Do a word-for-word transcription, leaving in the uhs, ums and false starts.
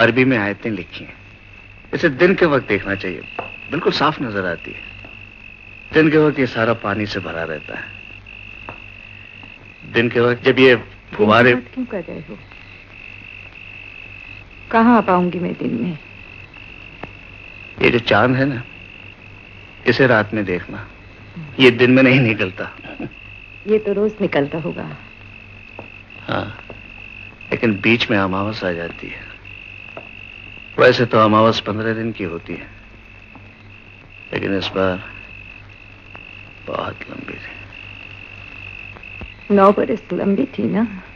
अरबी में आयतें लिखी हैं। इसे दिन के वक्त देखना चाहिए, बिल्कुल साफ नजर आती है। दिन के वक्त ये सारा पानी से भरा रहता है। दिन के वक्त जब ये फुहारे... क्यों कर रहे हो? कहाँ आ पाऊंगी मैं दिन में? ये जो चांद है ना, इसे रात में देखना, ये दिन में नहीं निकलता। ये तो रोज निकलता होगा। हाँ, लेकिन बीच में अमावस आ जाती है। वैसे तो अमावस पंद्रह दिन की होती है, लेकिन इस बार बहुत लंबी थी। नौ बरस लंबी थी ना।